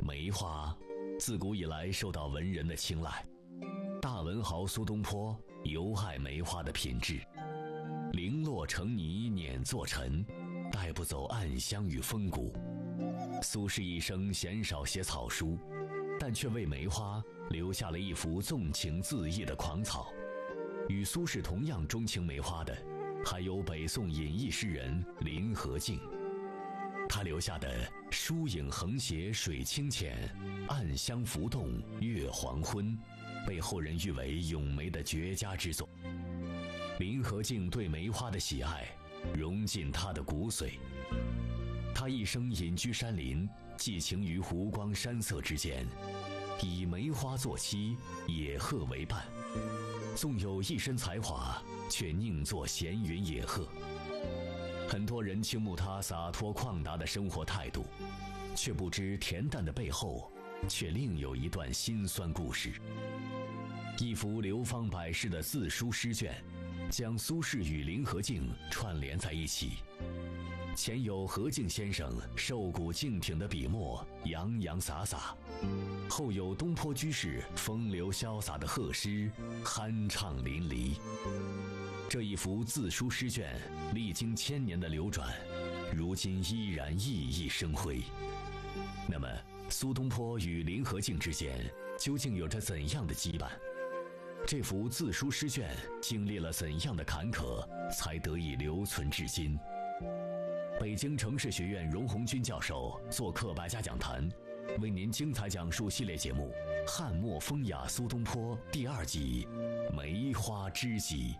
梅花自古以来受到文人的青睐，大文豪苏东坡尤爱梅花的品质。零落成泥碾作尘，带不走暗香与风骨。苏轼一生鲜少写草书，但却为梅花留下了一幅纵情恣意的狂草。与苏轼同样钟情梅花的，还有北宋隐逸诗人林和靖。他留下的疏影横斜水清浅，暗香浮动月黄昏，被后人誉为咏梅的绝佳之作。林和靖对梅花的喜爱融进他的骨髓，他一生隐居山林，寄情于湖光山色之间，以梅花作妻，野鹤为伴。纵有一身才华，却宁作闲云野鹤。很多人倾慕他洒脱旷达的生活态度，却不知恬淡的背后却另有一段辛酸故事。一幅流芳百世的自书诗卷，将苏轼与林和靖串联在一起。前有和靖先生瘦骨静挺的笔墨洋洋洒洒，后有东坡居士风流潇洒的贺诗酣畅淋漓。这一幅自书诗卷历经千年的流转，如今依然熠熠生辉。那么苏东坡与林和靖之间究竟有着怎样的羁绊？这幅自书诗卷经历了怎样的坎坷，才得以留存至今？北京城市学院荣鸿钧教授做客百家讲坛，为您精彩讲述系列节目《汉末风雅苏东坡》第2集《梅花知己》。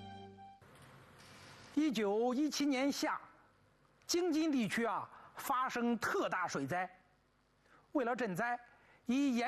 1917年夏，京津地区发生特大水灾，为了赈灾，以严